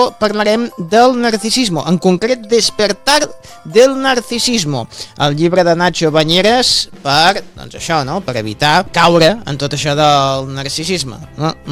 parlarem del narcisismo, en concret Despertar del narcisismo, el llibre de Nacho Bañeres per, doncs això, no?, per evitar caure en tot això del narcisisme, no?